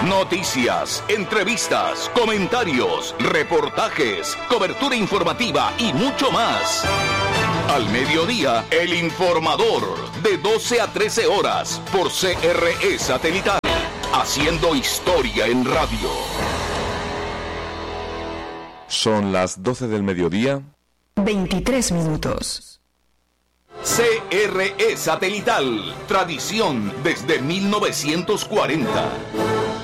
Noticias, entrevistas, comentarios, reportajes, cobertura informativa y mucho más. Al mediodía, El Informador, de 12 a 13 horas, por CRE Satelital, haciendo historia en radio. Son las 12 del mediodía. 23 minutos. CRE Satelital, tradición desde 1940.